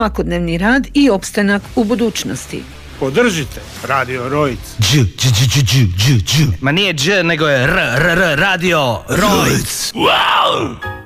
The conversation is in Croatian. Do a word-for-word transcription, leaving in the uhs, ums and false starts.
svakodnevni rad i opstanak u budućnosti. Podržite Radio Rojc. Dž, dž, dž, dž, dž, dž. Ma nije dž, nego je r, r, r, Radio Rojc. Wow!